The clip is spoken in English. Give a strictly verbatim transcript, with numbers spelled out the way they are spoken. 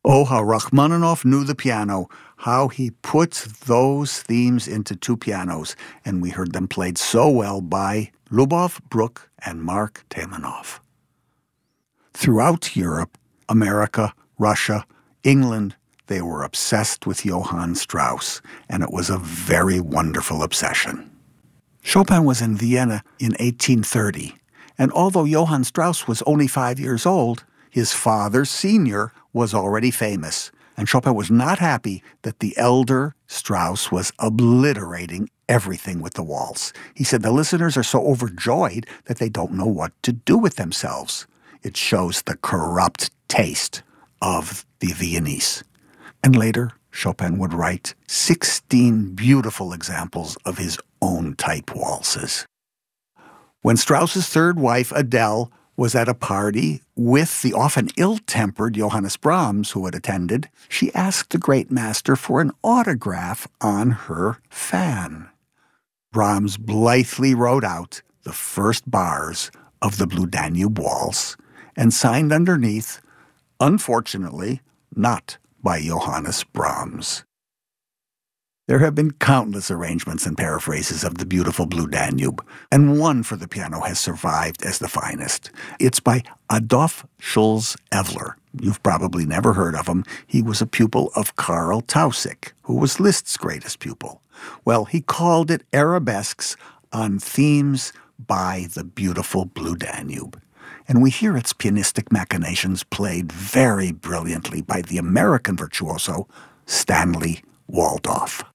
Oh, how Rachmaninoff knew the piano, how he put those themes into two pianos, and we heard them played so well by Lubov, Bruch, and Mark Tamanov. Throughout Europe, America, Russia, England, they were obsessed with Johann Strauss, and it was a very wonderful obsession. Chopin was in Vienna in eighteen thirty, and although Johann Strauss was only five years old, his father, Senior, was already famous, and Chopin was not happy that the elder Strauss was obliterating everything with the waltz. He said the listeners are so overjoyed that they don't know what to do with themselves. It shows the corrupt taste of the Viennese. And later, Chopin would write sixteen beautiful examples of his own type waltzes. When Strauss's third wife, Adele, was at a party with the often ill-tempered Johannes Brahms, who had attended, she asked the great master for an autograph on her fan. Brahms blithely wrote out the first bars of the Blue Danube Waltz and signed underneath, unfortunately, not by Johannes Brahms. There have been countless arrangements and paraphrases of the beautiful Blue Danube, and one for the piano has survived as the finest. It's by Adolf Schulz Evler. You've probably never heard of him. He was a pupil of Karl Tausig, who was Liszt's greatest pupil. Well, he called it arabesques on themes by the beautiful Blue Danube. And we hear its pianistic machinations played very brilliantly by the American virtuoso Stanley Waldorf.